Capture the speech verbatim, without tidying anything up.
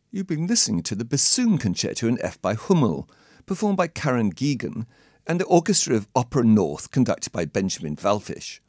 You've been listening to the Bassoon Concerto in F by Hummel, performed by Karen Geoghegan, and the Orchestra of Opera North, conducted by Benjamin Wallfisch.